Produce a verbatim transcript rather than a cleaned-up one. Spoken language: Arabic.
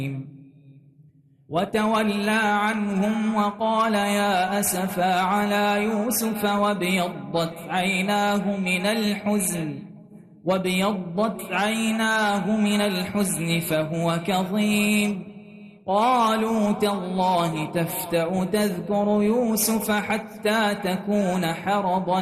وتولى عنهم وقال يا أسفا على يوسف وابيضت عيناه من الحزن وابيضت عيناه من الحزن فهو كظيم. قالوا تالله تفتأ تذكر يوسف حتى تكون حرضا